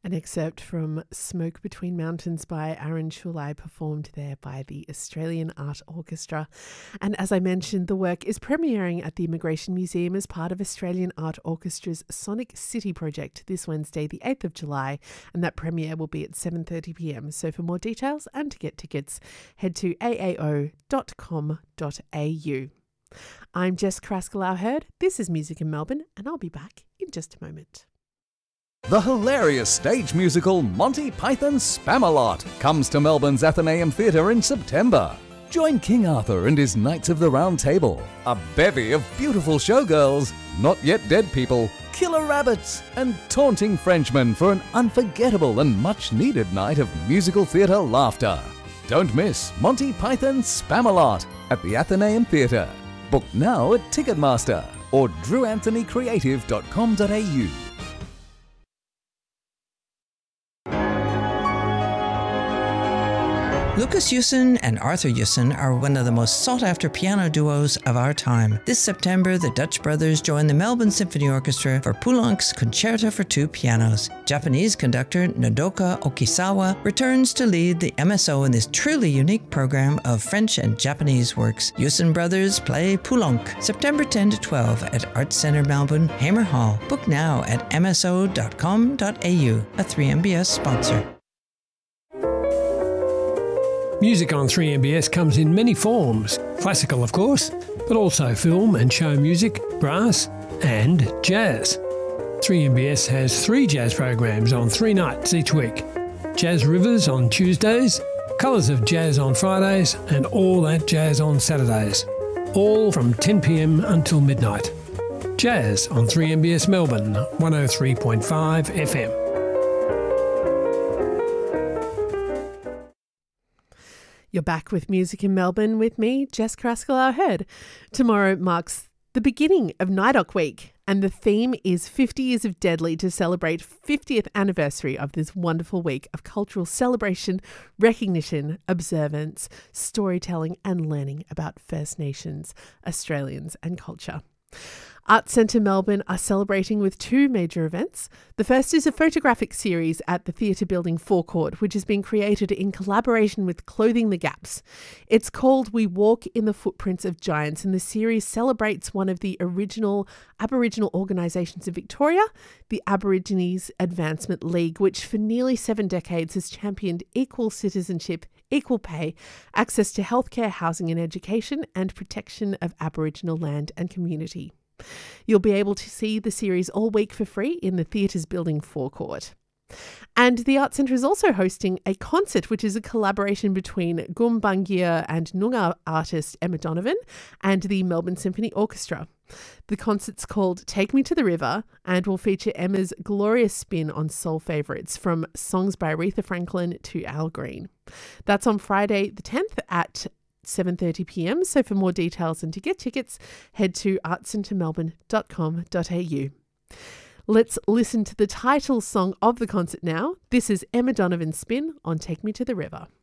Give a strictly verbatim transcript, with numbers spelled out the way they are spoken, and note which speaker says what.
Speaker 1: An excerpt from Smoke Between Mountains by Aaron Shulai, performed there by the Australian Art Orchestra. And as I mentioned, the work is premiering at the Immigration Museum as part of Australian Art Orchestra's Sonic City project this Wednesday, the eighth of July, and that premiere will be at seven thirty p m. So for more details and to get tickets, head to a a o dot com dot a u. I'm Jess Kraskell-Hurd. This is Music in Melbourne, and I'll be back in just a moment.
Speaker 2: The hilarious stage musical Monty Python's Spamalot comes to Melbourne's Athenaeum Theatre in September. Join King Arthur and his Knights of the Round Table, a bevy of beautiful showgirls, not yet dead people, killer rabbits, and taunting Frenchmen for an unforgettable and much-needed night of musical theatre laughter. Don't miss Monty Python's Spamalot at the Athenaeum Theatre. Book now at Ticketmaster or drew anthony creative dot com dot a u.
Speaker 3: Lucas Yusin and Arthur Yusin are one of the most sought-after piano duos of our time. This September, the Dutch brothers join the Melbourne Symphony Orchestra for Poulenc's Concerto for Two Pianos. Japanese conductor Nodoka Okisawa returns to lead the M S O in this truly unique program of French and Japanese works. Yusin brothers play Poulenc, September tenth to twelfth at Arts Centre Melbourne, Hamer Hall. Book now at m s o dot com dot a u, a three M B S sponsor.
Speaker 4: Music on three M B S comes in many forms. Classical, of course, but also film and show music, brass and jazz. three M B S has three jazz programs on three nights each week. Jazz Rivers on Tuesdays, Colours of Jazz on Fridays and All That Jazz on Saturdays. All from ten p m until midnight. Jazz on three M B S Melbourne, one oh three point five F M.
Speaker 1: You're back with Music in Melbourne with me, Jess Kraskell-Hurd. Tomorrow marks the beginning of NIDOC Week, and the theme is fifty Years of Deadly to celebrate fiftieth anniversary of this wonderful week of cultural celebration, recognition, observance, storytelling and learning about First Nations, Australians and culture. Arts Centre Melbourne are celebrating with two major events. The first is a photographic series at the Theatre Building forecourt, which has been created in collaboration with Clothing the Gaps. It's called We Walk in the Footprints of Giants, and the series celebrates one of the original Aboriginal organisations of Victoria, the Aborigines Advancement League, which for nearly seven decades has championed equal citizenship, equal pay, access to healthcare, housing and education, and protection of Aboriginal land and community. You'll be able to see the series all week for free in the Theatres Building forecourt. And the Arts Centre is also hosting a concert, which is a collaboration between Gumbaynggirr and Noongar artist Emma Donovan and the Melbourne Symphony Orchestra. The concert's called Take Me to the River and will feature Emma's glorious spin on soul favourites, from songs by Aretha Franklin to Al Green. That's on Friday the tenth at seven thirty p m. So for more details and to get tickets, head to arts centre melbourne dot com dot a u. Let's listen to the title song of the concert now. This is Emma Donovan's spin on Take Me to the River.